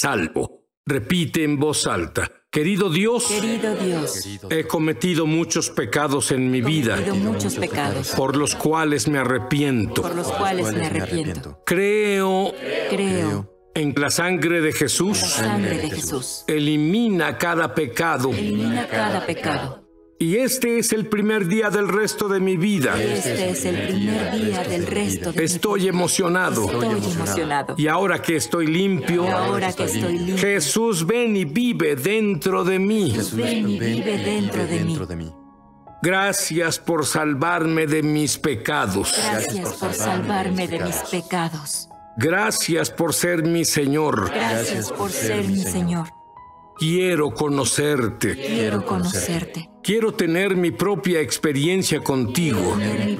salvo. Repite en voz alta. Querido Dios, he cometido muchos pecados en mi vida, por los cuales me arrepiento. Creo en la sangre de Jesús. Elimina cada pecado. Y este es el primer día del resto de mi vida. Estoy emocionado. Y ahora que estoy limpio, Jesús, ven y vive dentro de mí. Gracias por salvarme de mis pecados. Gracias por ser mi Señor. Quiero conocerte. Quiero tener mi propia experiencia contigo.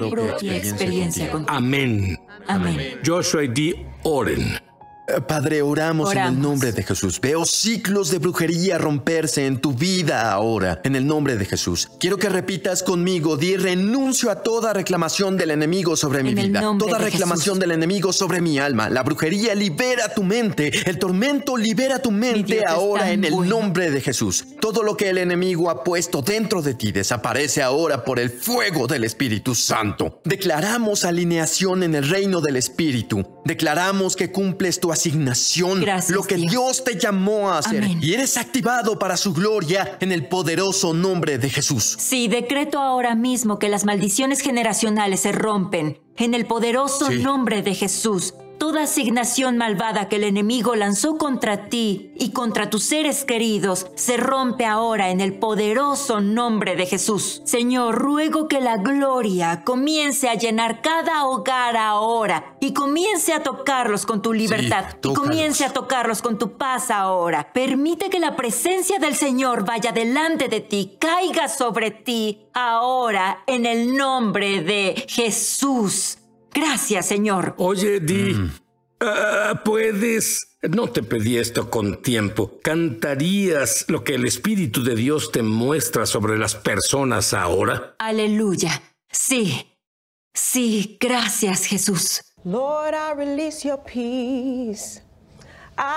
Amén. Joshua D. Oren. Padre, oramos en el nombre de Jesús. Veo ciclos de brujería romperse en tu vida ahora, en el nombre de Jesús. Quiero que repitas conmigo, di: renuncio a toda reclamación del enemigo sobre mi vida, toda reclamación del enemigo sobre mi alma. La brujería libera tu mente, el tormento libera tu mente ahora en el nombre de Jesús. Todo lo que el enemigo ha puesto dentro de ti desaparece ahora por el fuego del Espíritu Santo. Declaramos alineación en el reino del Espíritu. Declaramos que cumples tu asignación, lo que Dios te llamó a hacer. Y eres activado para su gloria en el poderoso nombre de Jesús. Sí, decreto ahora mismo que las maldiciones generacionales se rompen en el poderoso nombre de Jesús. Toda asignación malvada que el enemigo lanzó contra ti y contra tus seres queridos se rompe ahora en el poderoso nombre de Jesús. Señor, ruego que la gloria comience a llenar cada hogar ahora y comience a tocarlos con tu libertad y comience a tocarlos con tu paz ahora. Permite que la presencia del Señor vaya delante de ti, caiga sobre ti ahora en el nombre de Jesús. Gracias, Señor. Oye, Di, ¿puedes? No te pedí esto con tiempo. ¿Cantarías lo que el Espíritu de Dios te muestra sobre las personas ahora? Aleluya. Sí, gracias, Jesús. Lord, I release your peace.